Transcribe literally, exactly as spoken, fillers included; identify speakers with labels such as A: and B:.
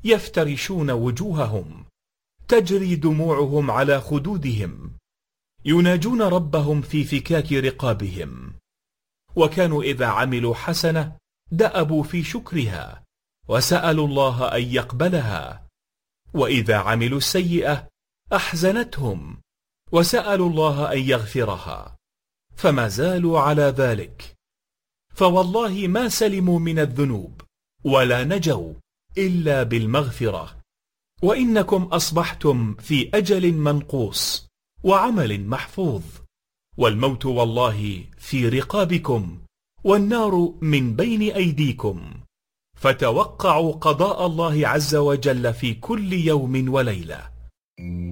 A: يفترشون وجوههم، تجري دموعهم على خدودهم، يناجون ربهم في فكاك رقابهم. وكانوا إذا عملوا حسنة دأبوا في شكرها وسألوا الله أن يقبلها، وإذا عملوا السيئة أحزنتهم وسألوا الله أن يغفرها، فما زالوا على ذلك. فوالله ما سلموا من الذنوب ولا نجوا إلا بالمغفرة. وإنكم أصبحتم في أجل منقوص وعمل محفوظ، والموت والله في رقابكم والنار من بين أيديكم، فتوقعوا قضاء الله عز وجل في كل يوم وليلة.